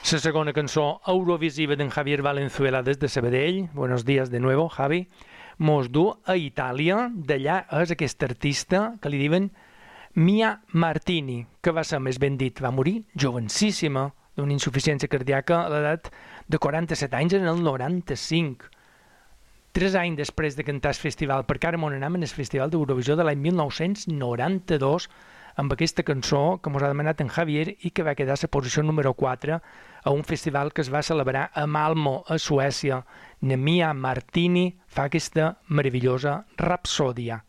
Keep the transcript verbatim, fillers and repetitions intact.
La segona cançó eurovisiva d'en Javier Valenzuela des de Sabadell. Buenos días de nuevo, Javi. Mos du a Itàlia. D'allà és aquest artista que li diuen Mia Martini, que va ser més ben dit, va morir jovencíssima d'una insuficiència cardíaca a l'edat de quaranta-set anys en el noranta-cinc. Tres anys després de cantar el festival per Caramon anam en el Festival d'Eurovisió de l'any mil nou-cents noranta-dos amb aquesta cançó que mos ha demanat en Javier i que va quedar a la posició número quatre a un festival que es va celebrar a Malmo, a Suècia. Mia Martini fa aquesta meravellosa rapsòdia.